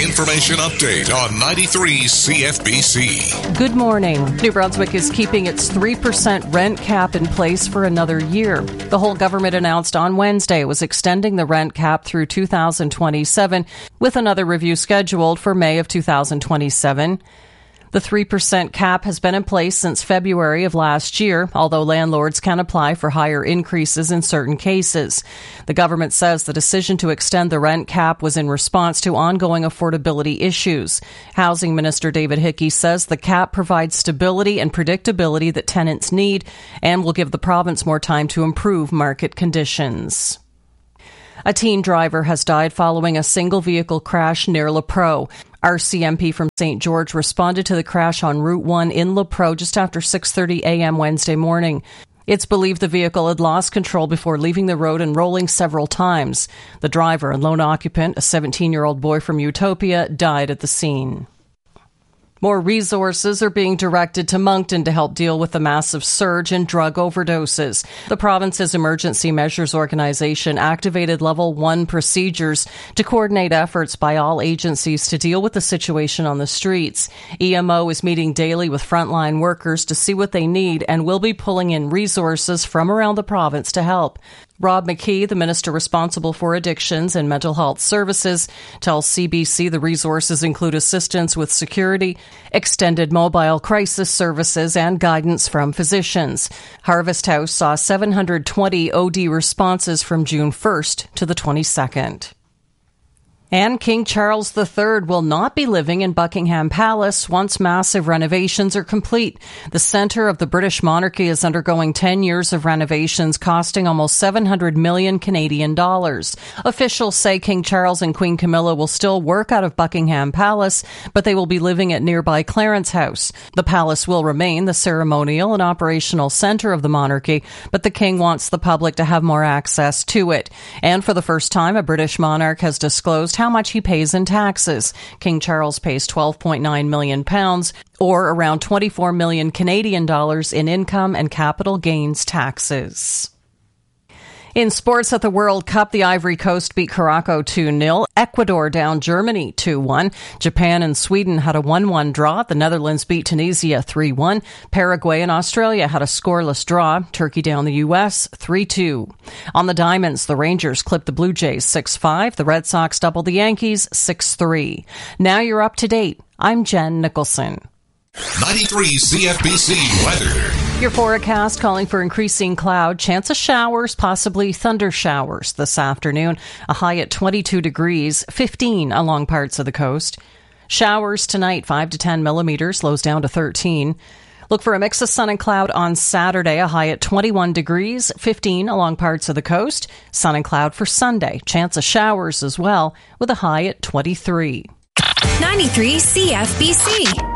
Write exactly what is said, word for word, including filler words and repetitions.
Information update on ninety-three C F B C. Good morning. New Brunswick is keeping its three percent rent cap in place for another year. The whole government announced on Wednesday it was extending the rent cap through two thousand twenty-seven, with another review scheduled for May of two thousand twenty-seven. The three percent cap has been in place since February of last year, although landlords can apply for higher increases in certain cases. The government says the decision to extend the rent cap was in response to ongoing affordability issues. Housing Minister David Hickey says the cap provides stability and predictability that tenants need and will give the province more time to improve market conditions. A teen driver has died following a single-vehicle crash near LaPro. R C M P from Saint George responded to the crash on Route one in LaPro just after six thirty a.m. Wednesday morning. It's believed the vehicle had lost control before leaving the road and rolling several times. The driver and lone occupant, a seventeen-year-old boy from Utopia, died at the scene. More resources are being directed to Moncton to help deal with the massive surge in drug overdoses. The province's Emergency Measures Organization activated Level one procedures to coordinate efforts by all agencies to deal with the situation on the streets. E M O is meeting daily with frontline workers to see what they need and will be pulling in resources from around the province to help. Rob McKee, the minister responsible for addictions and mental health services, tells C B C the resources include assistance with security, extended mobile crisis services, and guidance from physicians. Harvest House saw seven hundred twenty O D responses from June first to the twenty-second. And King Charles the Third will not be living in Buckingham Palace once massive renovations are complete. The centre of the British monarchy is undergoing ten years of renovations costing almost seven hundred million Canadian dollars. Officials say King Charles and Queen Camilla will still work out of Buckingham Palace, but they will be living at nearby Clarence House. The palace will remain the ceremonial and operational centre of the monarchy, but the King wants the public to have more access to it. And for the first time, a British monarch has disclosed how much he pays in taxes. King Charles pays twelve point nine million pounds, or around twenty-four million Canadian dollars in income and capital gains taxes. In sports at the World Cup, the Ivory Coast beat Morocco two nil. Ecuador down Germany two one. Japan and Sweden had a one one draw. The Netherlands beat Tunisia three one. Paraguay and Australia had a scoreless draw. Turkey down the U S three two. On the diamonds, the Rangers clipped the Blue Jays six five. The Red Sox doubled the Yankees six three. Now you're up to date. I'm Jen Nicholson. ninety-three C F B C weather. Your forecast calling for increasing cloud, chance of showers, possibly thunder showers this afternoon. A high at twenty-two degrees, fifteen along parts of the coast. Showers tonight, five to ten millimeters, lows down to thirteen. Look for a mix of sun and cloud on Saturday, a high at twenty-one degrees, fifteen along parts of the coast. Sun and cloud for Sunday, chance of showers as well, with a high at twenty-three. ninety-three C F B C.